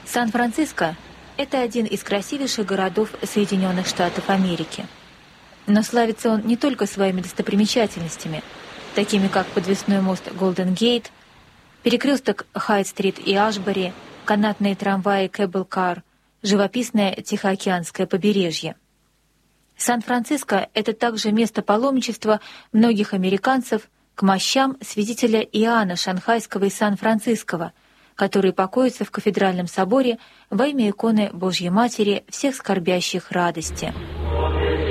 Сан-Франциско – это один из красивейших городов Соединенных Штатов Америки. Но славится он не только своими достопримечательностями, такими как подвесной мост Голден-Гейт, перекресток Хайт-стрит и Ашбори, канатные трамваи Кэбл-Кар, живописное Тихоокеанское побережье. Сан-Франциско – это также место паломничества многих американцев к мощам святителя Иоанна Шанхайского и Сан-Франциского, которые покоятся в кафедральном соборе во имя иконы Божьей Матери всех скорбящих радости.